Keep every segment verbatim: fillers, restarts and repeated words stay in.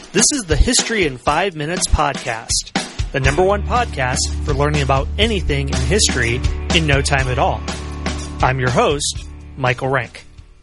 This is the History in Five Minutes podcast, the number one podcast for learning about anything in history in no time at all. I'm your host, Michael Rank.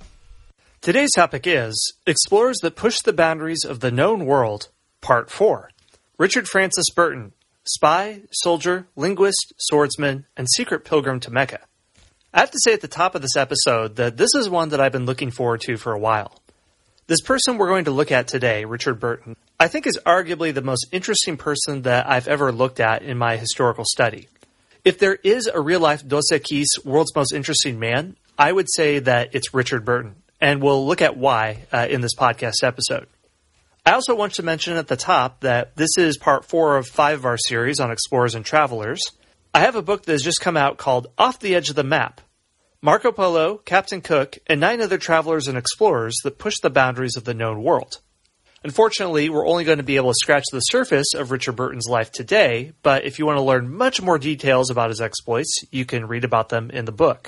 Today's topic is Explorers that Push the Boundaries of the Known World, Part four. Richard Francis Burton, spy, soldier, linguist, swordsman, and secret pilgrim to Mecca. I have to say at the top of this episode that this is one that I've been looking forward to for a while. This person we're going to look at today, Richard Burton, I think is arguably the most interesting person that I've ever looked at in my historical study. If there is a real-life Dos Equis, world's most interesting man, I would say that it's Richard Burton, and we'll look at why uh, in this podcast episode. I also want to mention at the top that this is part four of five of our series on explorers and travelers. I have a book that has just come out called Off the Edge of the Map, Marco Polo, Captain Cook, and nine other travelers and explorers that push the boundaries of the known world. Unfortunately, we're only going to be able to scratch the surface of Richard Burton's life today, but if you want to learn much more details about his exploits, you can read about them in the book.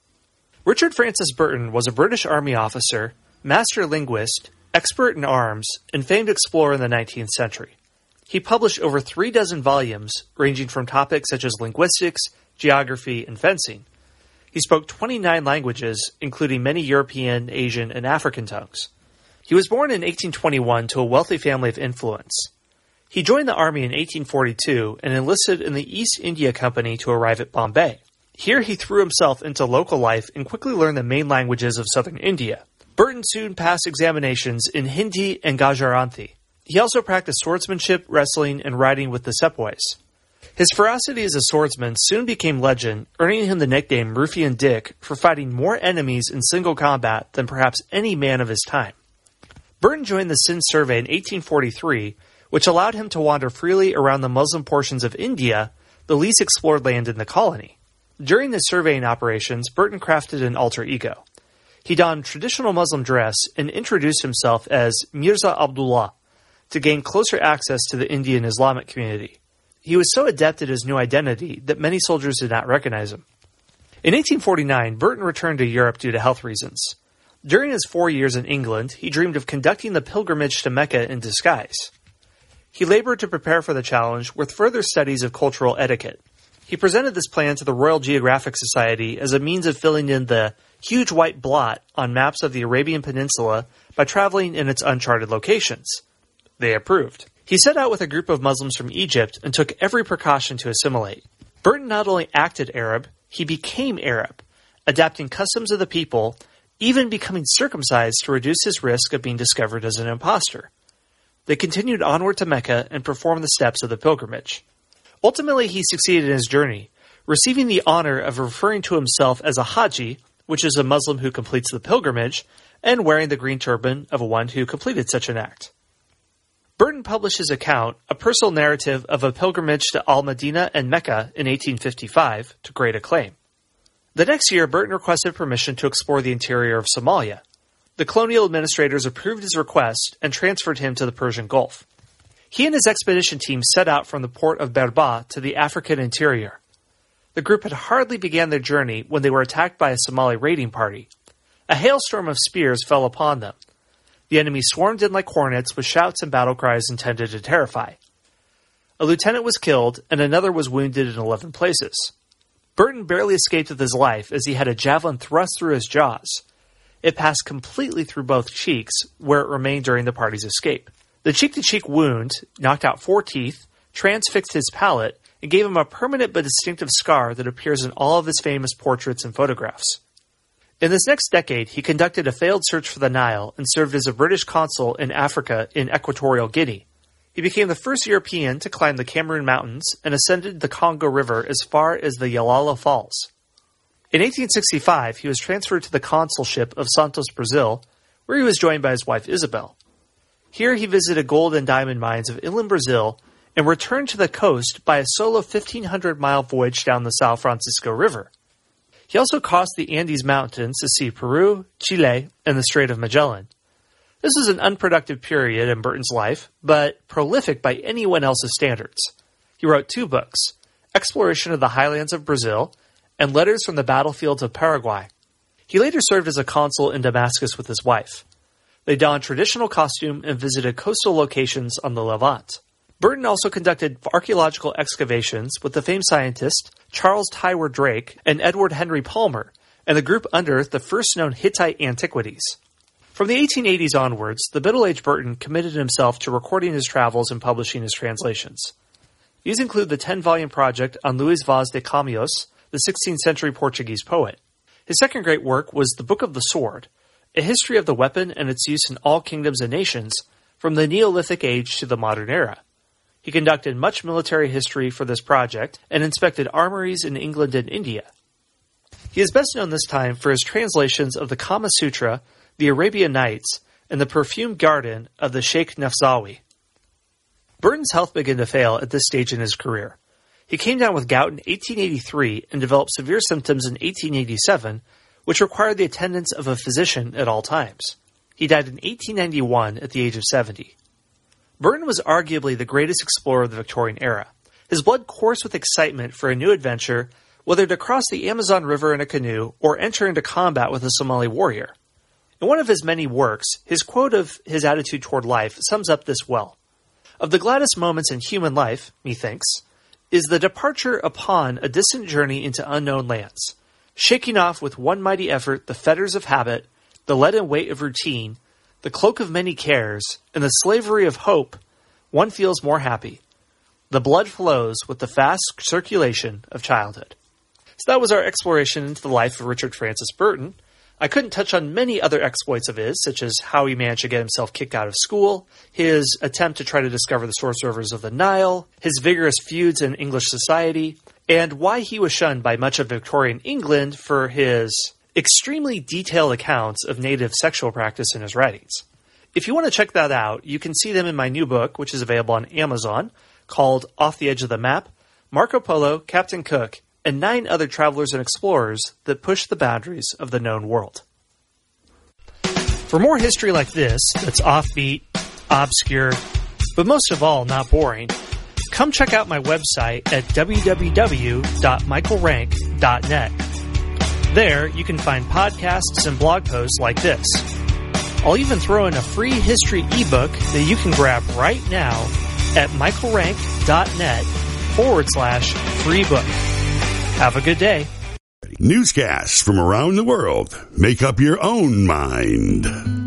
Richard Francis Burton was a British Army officer, master linguist, expert in arms, and famed explorer in the nineteenth century. He published over three dozen volumes, ranging from topics such as linguistics, geography, and fencing. He spoke twenty-nine languages, including many European, Asian, and African tongues. He was born in eighteen twenty-one to a wealthy family of influence. He joined the army in eighteen forty-two and enlisted in the East India Company to arrive at Bombay. Here he threw himself into local life and quickly learned the main languages of southern India. Burton soon passed examinations in Hindi and Gujarati. He also practiced swordsmanship, wrestling, and riding with the sepoys. His ferocity as a swordsman soon became legend, earning him the nickname Ruffian Dick for fighting more enemies in single combat than perhaps any man of his time. Burton joined the Sindh Survey in eighteen forty-three, which allowed him to wander freely around the Muslim portions of India, the least explored land in the colony. During the surveying operations, Burton crafted an alter ego. He donned traditional Muslim dress and introduced himself as Mirza Abdullah to gain closer access to the Indian Islamic community. He was so adept at his new identity that many soldiers did not recognize him. In eighteen forty-nine, Burton returned to Europe due to health reasons. During his four years in England, he dreamed of conducting the pilgrimage to Mecca in disguise. He labored to prepare for the challenge with further studies of cultural etiquette. He presented this plan to the Royal Geographic Society as a means of filling in the huge white blot on maps of the Arabian Peninsula by traveling in its uncharted locations. They approved. He set out with a group of Muslims from Egypt and took every precaution to assimilate. Burton not only acted Arab, he became Arab, adapting customs of the people, even becoming circumcised to reduce his risk of being discovered as an impostor. They continued onward to Mecca and performed the steps of the pilgrimage. Ultimately, he succeeded in his journey, receiving the honor of referring to himself as a Haji, which is a Muslim who completes the pilgrimage, and wearing the green turban of one who completed such an act. Burton published his account, a personal narrative of a pilgrimage to Al-Madinah and Mecca in eighteen fifty-five, to great acclaim. The next year, Burton requested permission to explore the interior of Somalia. The colonial administrators approved his request and transferred him to the Persian Gulf. He and his expedition team set out from the port of Berbera to the African interior. The group had hardly begun their journey when they were attacked by a Somali raiding party. A hailstorm of spears fell upon them. The enemy swarmed in like hornets with shouts and battle cries intended to terrify. A lieutenant was killed, and another was wounded in eleven places. Burton barely escaped with his life as he had a javelin thrust through his jaws. It passed completely through both cheeks, where it remained during the party's escape. The cheek-to-cheek wound knocked out four teeth, transfixed his palate, and gave him a permanent but distinctive scar that appears in all of his famous portraits and photographs. In this next decade, he conducted a failed search for the Nile and served as a British consul in Africa in Equatorial Guinea. He became the first European to climb the Cameroon Mountains and ascended the Congo River as far as the Yalala Falls. In eighteen sixty-five, he was transferred to the consulship of Santos, Brazil, where he was joined by his wife Isabel. Here he visited gold and diamond mines of inland Brazil and returned to the coast by a solo fifteen hundred mile voyage down the São Francisco River. He also crossed the Andes Mountains to see Peru, Chile, and the Strait of Magellan. This was an unproductive period in Burton's life, but prolific by anyone else's standards. He wrote two books, Exploration of the Highlands of Brazil and Letters from the Battlefields of Paraguay. He later served as a consul in Damascus with his wife. They donned traditional costume and visited coastal locations on the Levant. Burton also conducted archaeological excavations with the famed scientist Charles Tywer Drake and Edward Henry Palmer, and the group unearthed the first known Hittite antiquities. From the eighteen eighties onwards, the middle-aged Burton committed himself to recording his travels and publishing his translations. These include the ten-volume project on Luís Vaz de Camões, the sixteenth century Portuguese poet. His second great work was The Book of the Sword, a history of the weapon and its use in all kingdoms and nations, from the Neolithic age to the modern era. He conducted much military history for this project and inspected armories in England and India. He is best known this time for his translations of the Kama Sutra, the Arabian Nights, and the Perfumed Garden of the Sheikh Nafzawi. Burton's health began to fail at this stage in his career. He came down with gout in eighteen eighty-three and developed severe symptoms in eighteen eighty-seven, which required the attendance of a physician at all times. He died in eighteen ninety-one at the age of seventy. Burton was arguably the greatest explorer of the Victorian era. His blood coursed with excitement for a new adventure, whether to cross the Amazon River in a canoe or enter into combat with a Somali warrior. In one of his many works, his quote of his attitude toward life sums up this well. Of the gladdest moments in human life, methinks, is the departure upon a distant journey into unknown lands, shaking off with one mighty effort the fetters of habit, the leaden weight of routine, the cloak of many cares, and the slavery of hope. One feels more happy. The blood flows with the fast circulation of childhood. So that was our exploration into the life of Richard Francis Burton. I couldn't touch on many other exploits of his, such as how he managed to get himself kicked out of school, his attempt to try to discover the source rivers of the Nile, his vigorous feuds in English society, and why he was shunned by much of Victorian England for his extremely detailed accounts of native sexual practice in his writings. If you want to check that out, you can see them in my new book, which is available on Amazon, called Off the Edge of the Map, Marco Polo, Captain Cook, and nine other travelers and explorers that push the boundaries of the known world. For more history like this, that's offbeat, obscure, but most of all, not boring, come check out my website at w w w dot michael rank dot net. There, you can find podcasts and blog posts like this. I'll even throw in a free history ebook that you can grab right now at michaelrank.net forward slash free book. Have a good day. Newscasts from around the world. Make up your own mind.